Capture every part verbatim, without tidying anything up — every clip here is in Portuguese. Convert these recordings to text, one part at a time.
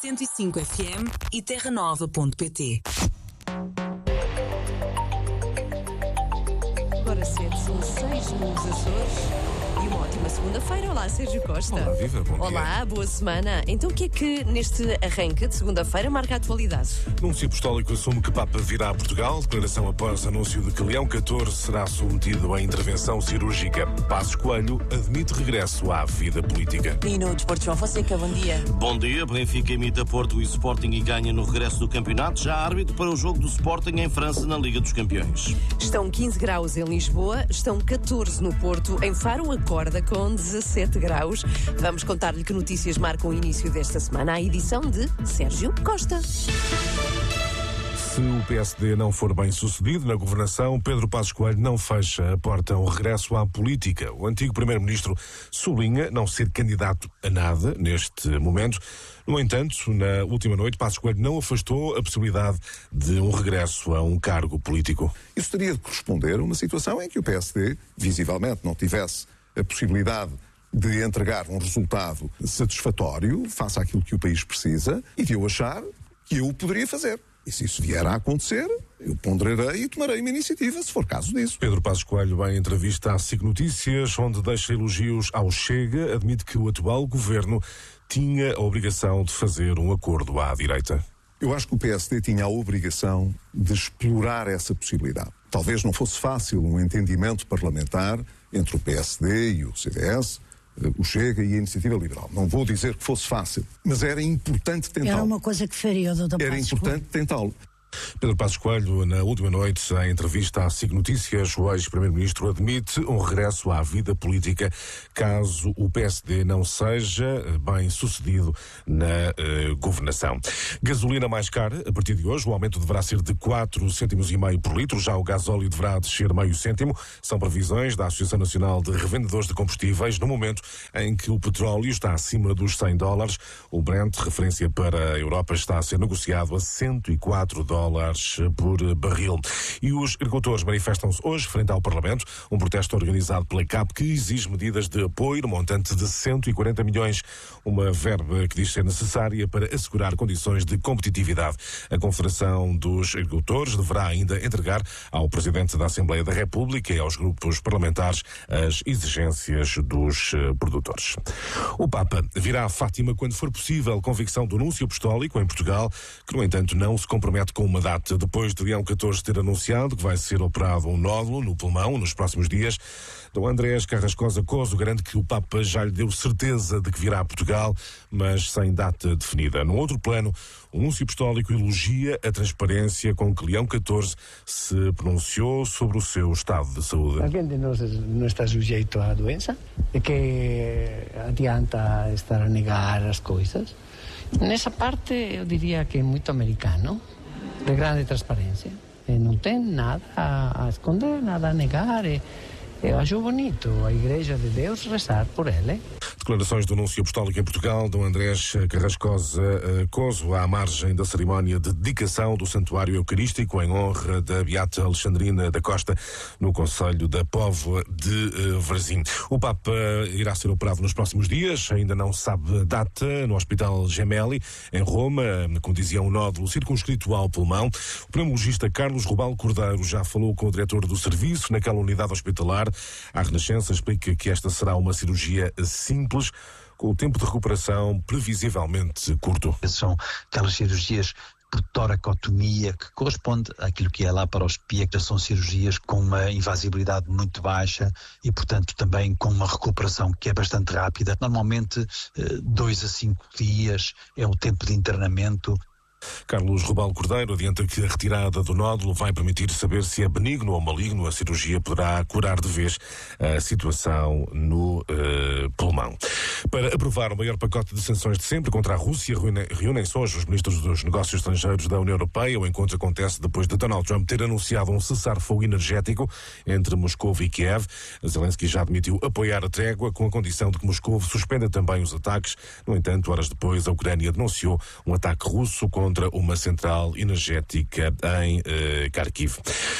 cento e cinco F M e terra nova ponto pt. Agora cedo, são seis nos Açores. E uma ótima segunda-feira. Olá, Sérgio Costa. Olá, viva, bom dia. Olá, boa semana. Então o que é que neste arranque de segunda-feira marca a atualidade? Nuncio Apostólico assume que Papa virá a Portugal. Declaração após anúncio de que Leão catorze será submetido a intervenção cirúrgica. Passos Coelho admite regresso à vida política. E no Desporto, João Fonseca, bom dia. Bom dia. Benfica imita Porto e Sporting e ganha no regresso do campeonato. Já árbitro para o jogo do Sporting em França na Liga dos Campeões. Estão quinze graus em Lisboa, estão catorze no Porto. Em Faro acorda com dezassete graus. Vamos contar-lhe que notícias marcam o início desta semana. A edição de Sérgio Costa. Se o P S D não for bem sucedido na governação, Pedro Passos Coelho não fecha a porta ao regresso à política. O antigo primeiro-ministro sublinha não ser candidato a nada neste momento. No entanto, na última noite, Passos Coelho não afastou a possibilidade de um regresso a um cargo político. Isso teria de corresponder a uma situação em que o P S D, visivelmente, não tivesse a possibilidade de entregar um resultado satisfatório face àquilo que o país precisa e de eu achar que eu o poderia fazer. E se isso vier a acontecer, eu ponderarei e tomarei uma iniciativa, se for caso disso. Pedro Passos Coelho, em entrevista à SIC Notícias, onde deixa elogios ao Chega, admite que o atual governo tinha a obrigação de fazer um acordo à direita. Eu acho que o P S D tinha a obrigação de explorar essa possibilidade. Talvez não fosse fácil um entendimento parlamentar entre o P S D e o C D S, o Chega e a Iniciativa Liberal. Não vou dizer que fosse fácil, mas era importante tentá-lo. Era uma coisa que faria o doutor Era Passos importante tentá-lo. Pedro Passos Coelho, na última noite, em entrevista à SIC Notícias, o ex-primeiro-ministro admite um regresso à vida política caso o P S D não seja bem sucedido na uh, governação. Gasolina mais cara, a partir de hoje, o aumento deverá ser de quatro cêntimos e meio por litro, já o gasóleo deverá descer meio cêntimo. São previsões da Associação Nacional de Revendedores de Combustíveis no momento em que o petróleo está acima dos cem dólares. O Brent, referência para a Europa, está a ser negociado a cento e quatro dólares por barril. E os agricultores manifestam-se hoje frente ao Parlamento, um protesto organizado pela C A P que exige medidas de apoio no montante de cento e quarenta milhões, uma verba que diz ser necessária para assegurar condições de competitividade. A Confederação dos Agricultores deverá ainda entregar ao Presidente da Assembleia da República e aos grupos parlamentares as exigências dos produtores. O Papa virá a Fátima quando for possível, convicção do Nuncio Apostólico em Portugal, que no entanto não se compromete com uma data. Depois de Leão catorze ter anunciado que vai ser operado um nódulo no pulmão nos próximos dias, Dom Andrés Carrascosa Coso garante que o Papa já lhe deu certeza de que virá a Portugal, mas sem data definida. No outro plano, o Nuncio Apostólico elogia a transparência com que Leão catorze se pronunciou sobre o seu estado de saúde. A gente não, não está sujeito à doença, e que adianta estar a negar as coisas. Nessa parte, eu diria que é muito americano, de grande transparência. E não tem nada a, a esconder, nada a negar. E, eu acho bonito a Igreja de Deus rezar por ele. Declarações do Nuncio Apostólico em Portugal, Dom Andrés Carrascosa Coso, à margem da cerimónia de dedicação do Santuário Eucarístico em honra da Beata Alexandrina da Costa, no concelho da Póvoa de Varzim. O Papa irá ser operado nos próximos dias, ainda não se sabe a data, no Hospital Gemelli, em Roma, como dizia, um nódulo circunscrito ao pulmão. O pneumologista Carlos Rubal Cordeiro já falou com o diretor do serviço naquela unidade hospitalar. A Renascença explica que esta será uma cirurgia simples, com o tempo de recuperação previsivelmente curto. São aquelas cirurgias por toracotomia, que corresponde àquilo que é lá para os piecos, são cirurgias com uma invasibilidade muito baixa e, portanto, também com uma recuperação que é bastante rápida. Normalmente, dois a cinco dias é o tempo de internamento. Carlos Rubal Cordeiro adianta que a retirada do nódulo vai permitir saber se é benigno ou maligno. A cirurgia poderá curar de vez a situação no uh, pulmão. Para aprovar o maior pacote de sanções de sempre contra a Rússia, reúnem-se hoje os ministros dos negócios estrangeiros da União Europeia. O encontro acontece depois de Donald Trump ter anunciado um cessar-fogo energético entre Moscou e Kiev. Zelensky já admitiu apoiar a trégua com a condição de que Moscou suspenda também os ataques. No entanto, horas depois, a Ucrânia denunciou um ataque russo contra contra uma central energética em uh, Kharkiv.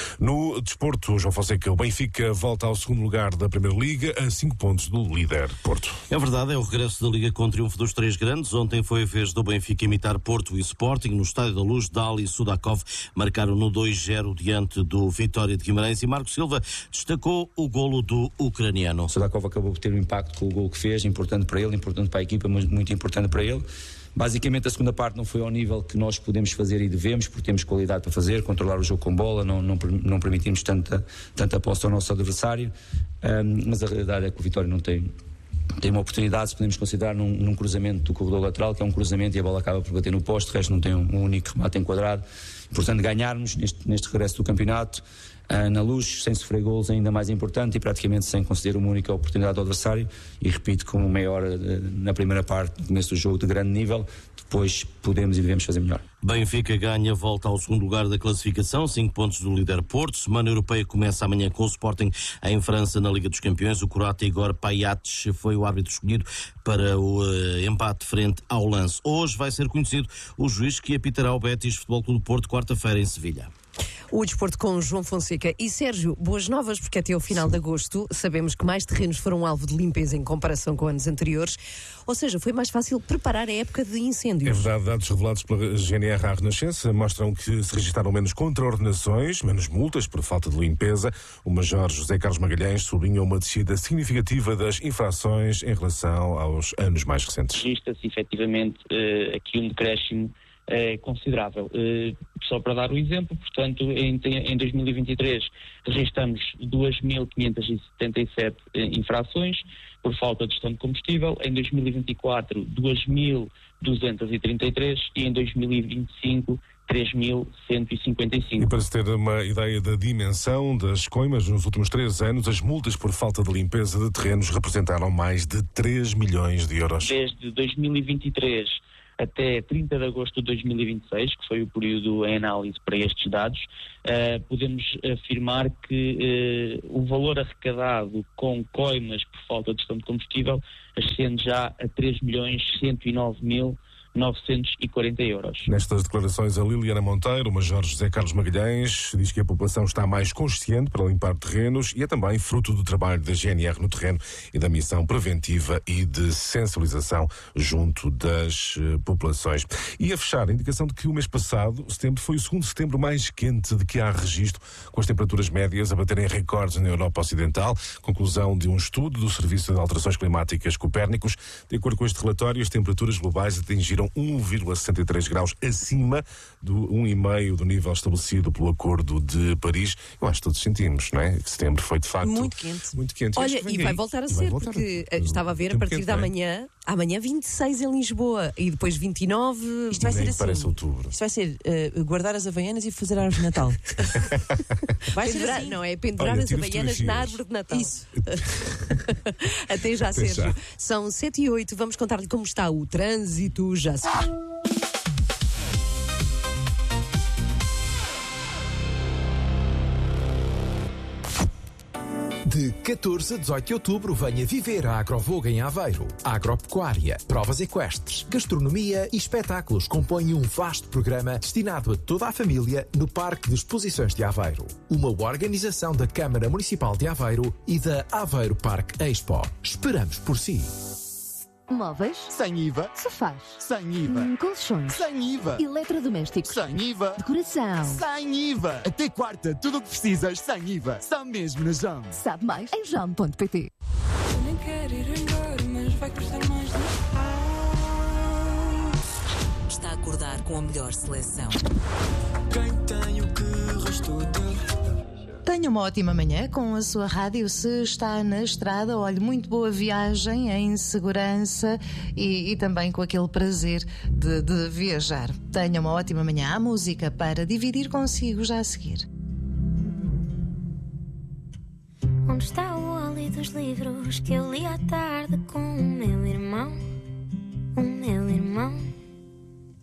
No desporto, João Fonseca, o Benfica volta ao segundo lugar da Primeira Liga a cinco pontos do líder Porto. É verdade, é o regresso da Liga com triunfo dos três grandes. Ontem foi a vez do Benfica imitar Porto e Sporting. No Estádio da Luz, Dali e Sudakov marcaram no dois zero diante do Vitória de Guimarães e Marco Silva destacou o golo do ucraniano. Sudakov acabou por ter um impacto com o golo que fez, importante para ele, importante para a equipa, mas muito importante para ele. Basicamente a segunda parte não foi ao nível que nós podemos fazer e devemos, porque temos qualidade para fazer, controlar o jogo com bola, não, não, não permitimos tanta, tanta posse ao nosso adversário, um, mas a realidade é que o Vitória não tem, tem uma oportunidade, se podemos considerar num, num cruzamento do corredor lateral, que é um cruzamento e a bola acaba por bater no poste, o resto não tem um, um único remate enquadrado. Portanto, ganharmos neste, neste regresso do campeonato, uh, na Luz, sem sofrer golos, ainda mais importante e praticamente sem conceder uma única oportunidade ao adversário. E repito, com uma meia hora uh, na primeira parte, no começo do jogo, de grande nível, depois podemos e devemos fazer melhor. Benfica ganha, volta ao segundo lugar da classificação, cinco pontos do líder Porto. Semana Europeia começa amanhã com o Sporting em França, na Liga dos Campeões. O croata Igor Pajac foi o árbitro escolhido para o uh, empate frente ao Lance. Hoje vai ser conhecido o juiz que apitará o Betis Futebol Clube do Porto, quarta-feira em Sevilha. O desporto com João Fonseca. E Sérgio, boas novas, porque até ao final de agosto sabemos que mais terrenos foram alvo de limpeza em comparação com anos anteriores. Ou seja, foi mais fácil preparar a época de incêndios. É verdade, dados revelados pela G N R à Renascença mostram que se registaram menos contraordenações, menos multas por falta de limpeza. O Major José Carlos Magalhães sublinha uma descida significativa das infrações em relação aos anos mais recentes. Registra-se efetivamente uh, aqui um decréscimo é considerável. Uh, só para dar o exemplo, portanto, em, em dois mil e vinte e três registramos duas mil quinhentas e setenta e sete uh, infrações por falta de gestão de combustível, em dois mil e vinte e quatro duas mil duzentas e trinta e três e em dois mil e vinte e cinco três mil cento e cinquenta e cinco. E para se ter uma ideia da dimensão das coimas, nos últimos três anos, as multas por falta de limpeza de terrenos representaram mais de três milhões de euros. Desde dois mil e vinte e três até trinta de agosto de dois mil e vinte e seis, que foi o período em análise para estes dados, uh, podemos afirmar que uh, o valor arrecadado com coimas por falta de gestão de combustível ascende já a três milhões cento e nove mil novecentos e quarenta euros. Nestas declarações, a Liliana Monteiro, o Major José Carlos Magalhães, diz que a população está mais consciente para limpar terrenos e é também fruto do trabalho da G N R no terreno e da missão preventiva e de sensibilização junto das uh, populações. E a fechar, a indicação de que o mês passado, setembro, foi o segundo setembro mais quente de que há registro, com as temperaturas médias a baterem recordes na Europa Ocidental. Conclusão de um estudo do Serviço de Alterações Climáticas Copérnicos. De acordo com este relatório, as temperaturas globais atingiram um vírgula sessenta e três graus acima do um vírgula cinco do nível estabelecido pelo Acordo de Paris. Eu acho que todos sentimos, não é? Que setembro foi de facto muito quente. Muito quente. Olha, e vai voltar a ser, voltar porque a... estava a ver a partir da manhã, amanhã vinte e seis em Lisboa e depois vinte e nove. Isto vai ser assim. Parece outubro. Isto vai ser uh, guardar as havaianas e fazer a árvore de Natal. Vai pendurar, ser assim. Não, é pendurar Olha, as havaianas na árvore de Natal. Isso. Até já, Até Sérgio. Já. São sete e oito. Vamos contar-lhe como está o trânsito. Já se De catorze a dezoito de outubro, venha viver a Agrovoga em Aveiro. Agropecuária, provas equestres, gastronomia e espetáculos compõem um vasto programa destinado a toda a família no Parque de Exposições de Aveiro. Uma organização da Câmara Municipal de Aveiro e da Aveiro Parque Expo. Esperamos por si. Móveis? Sem I V A. Sofás? Sem I V A. Hum, colchões? Sem I V A. Eletrodomésticos? Sem I V A. Decoração? Sem I V A. Até quarta, tudo o que precisas sem I V A. Só mesmo na Jam. Sabe mais em jam ponto pt. Nem quero ir embora, mas vai custar mais de... Está a acordar com a melhor seleção. Quem tem o que restou dele? Tenha uma ótima manhã com a sua rádio. Se está na estrada, olhe, muito boa viagem em segurança e, e também com aquele prazer de, de viajar. Tenha uma ótima manhã. Há música para dividir consigo já a seguir. Onde está o óleo dos livros que eu li à tarde com o meu irmão? O meu irmão.